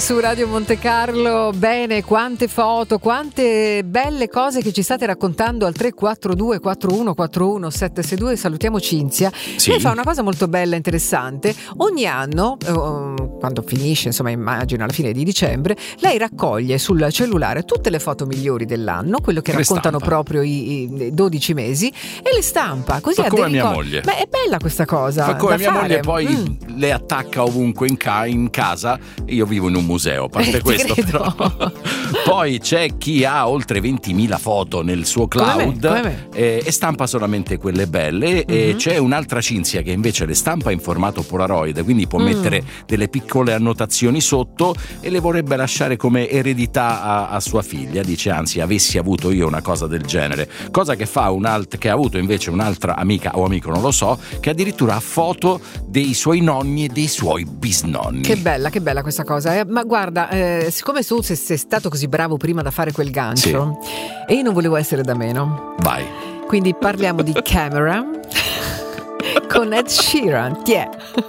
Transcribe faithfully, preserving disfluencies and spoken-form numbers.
su Radio Monte Carlo. Bene, quante foto, quante belle cose che ci state raccontando al tre quattro due quattro uno quattro uno sette sei due. Salutiamo Cinzia. Sì. Lei fa una cosa molto bella e interessante. Ogni anno, eh, quando finisce, insomma immagino alla fine di dicembre, lei raccoglie sul cellulare tutte le foto migliori dell'anno, quello che Le raccontano stampa. proprio i, i dodici mesi, e le stampa. Così Fa ha come dei mia ricor- moglie. Ma è bella questa cosa. Fa come da mia fare. moglie, poi Mm. le attacca ovunque in, ca- in casa. Io vivo in un museo, a parte Eh, ti questo, credo. però. Poi c'è chi ha oltre ventimila foto nel suo Come me, cloud, come me. eh, e stampa solamente quelle belle. E Mhm. c'è un'altra Cinzia che invece le stampa in formato Polaroid, quindi può Mm. mettere delle piccole annotazioni sotto e le vorrebbe lasciare come eredità a, a sua figlia. Dice, anzi, avessi avuto io una cosa del genere. Cosa che fa un alt- che ha avuto invece un'altra amica o amico, non lo so, che addirittura ha foto dei suoi nonni e dei suoi bisnonni. Che bella, che bella questa cosa. eh. Ma guarda, eh, siccome tu sei, sei stato così bravo prima da fare quel gancio, e io non volevo essere da meno, Vai. quindi parliamo di Cameron con Ed Sheeran. Ti è?